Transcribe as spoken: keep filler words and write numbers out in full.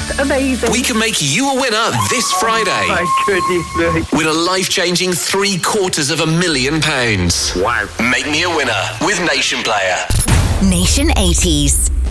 amazing. We can make you a winner this Friday. Oh, my goodness me. Win a life-changing three quarters of a million pounds. Wow. Make me a winner with Nation Player. Nation eighties.